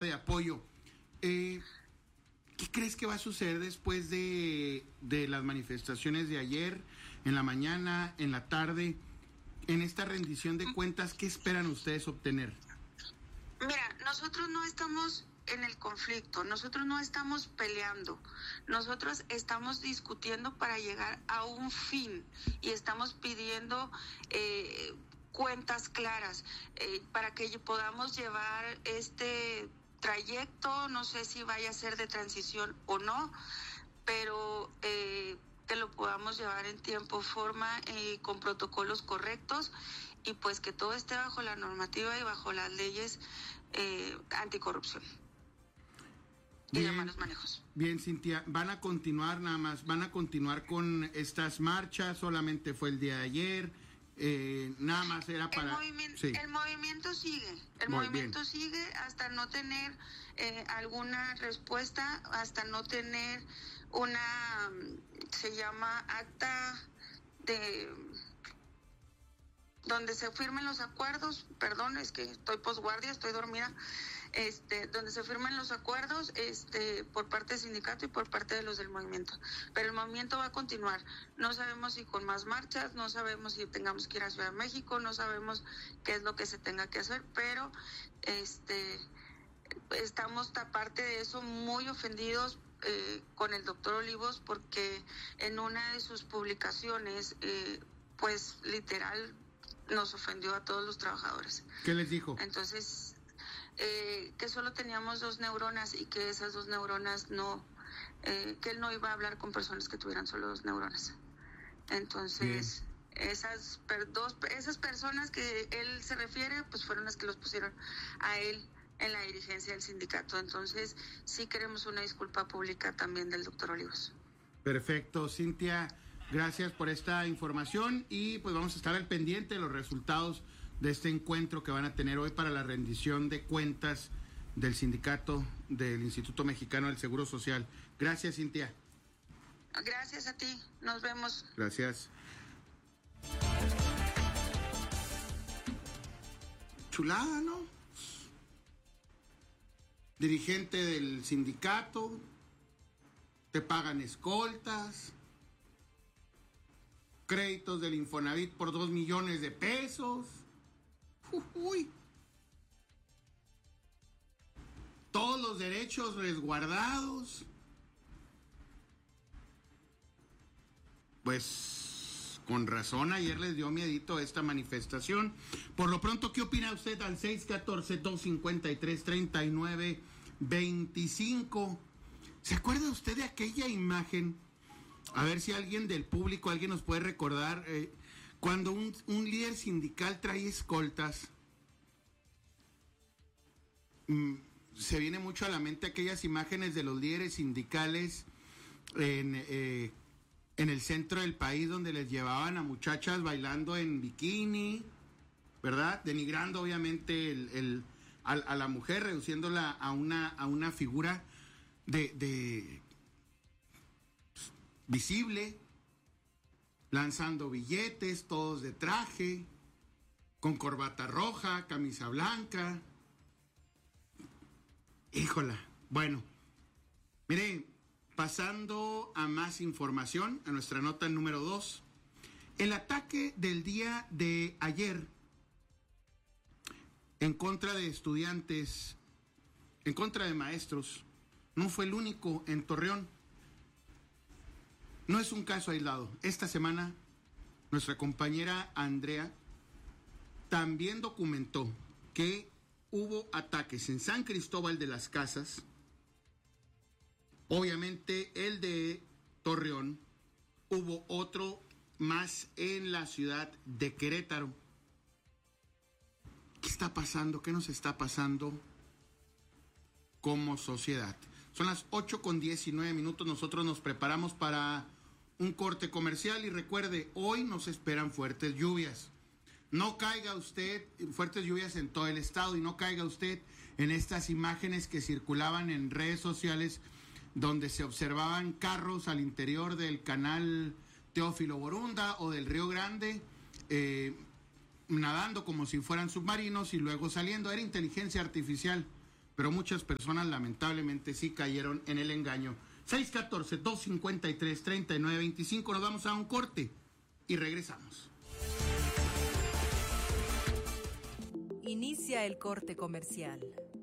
de apoyo. ¿Qué crees que va a suceder después de las manifestaciones de ayer, en la mañana, en la tarde, en esta rendición de cuentas? ¿Qué esperan ustedes obtener? Mira, nosotros no estamos en el conflicto, nosotros no estamos peleando, nosotros estamos discutiendo para llegar a un fin y estamos pidiendo cuentas claras para que podamos llevar este trayecto. No sé si vaya a ser de transición o no, pero que lo podamos llevar en tiempo, forma, con protocolos correctos, y pues que todo esté bajo la normativa y bajo las leyes anticorrupción y de malos manejos. Bien, Cintia, ¿van a continuar con estas marchas? ¿Solamente fue el día de ayer? Nada más era para... El movimiento sigue hasta no tener alguna respuesta, hasta no tener una, se llama acta de... donde se firmen los acuerdos. Perdón, es que estoy posguardia, estoy dormida. Donde se firmen los acuerdos por parte del sindicato y por parte de los del movimiento. Pero el movimiento va a continuar. No sabemos si con más marchas, no sabemos si tengamos que ir a Ciudad de México, no sabemos qué es lo que se tenga que hacer, pero estamos, aparte de eso, muy ofendidos con el doctor Olivos, porque en una de sus publicaciones, pues literal, nos ofendió a todos los trabajadores. ¿Qué les dijo? Entonces, que solo teníamos 2 neuronas y que esas 2 neuronas no, que él no iba a hablar con personas que tuvieran solo 2 neuronas. Entonces, esas personas que él se refiere, pues fueron las que los pusieron a él en la dirigencia del sindicato. Entonces, sí queremos una disculpa pública también del doctor Olivos. Perfecto, Cintia. Gracias por esta información y pues vamos a estar al pendiente de los resultados de este encuentro que van a tener hoy para la rendición de cuentas del sindicato del Instituto Mexicano del Seguro Social. Gracias, Cintia. Gracias a ti, nos vemos. Gracias. Chulada, ¿no? Dirigente del sindicato, te pagan escoltas, créditos del Infonavit por 2 millones de pesos. Uy. Todos los derechos resguardados. Pues con razón ayer les dio miedito esta manifestación. Por lo pronto, ¿qué opina usted al 614-253-3925? ¿Se acuerda usted de aquella imagen? A ver si alguien del público, alguien nos puede recordar, cuando un líder sindical trae escoltas. Se viene mucho a la mente aquellas imágenes de los líderes sindicales en el centro del país, donde les llevaban a muchachas bailando en bikini, ¿verdad? Denigrando obviamente a la mujer, reduciéndola a una figura de visible, lanzando billetes, todos de traje, con corbata roja, camisa blanca. Híjola. Bueno, mire, pasando a más información, a nuestra nota número 2. El ataque del día de ayer en contra de estudiantes, en contra de maestros, no fue el único en Torreón. No es un caso aislado. Esta semana, nuestra compañera Andrea también documentó que hubo ataques en San Cristóbal de las Casas, obviamente el de Torreón, hubo otro más en la ciudad de Querétaro. ¿Qué está pasando? ¿Qué nos está pasando como sociedad? Son las 8:19. Nosotros nos preparamos para un corte comercial y recuerde, hoy nos esperan fuertes lluvias. No caiga usted, fuertes lluvias en todo el estado, y no caiga usted en estas imágenes que circulaban en redes sociales donde se observaban carros al interior del canal Teófilo Borunda o del Río Grande, nadando como si fueran submarinos y luego saliendo. Era inteligencia artificial pero muchas personas lamentablemente sí cayeron en el engaño. 614-253-3925, nos vamos a un corte y regresamos. Inicia el corte comercial.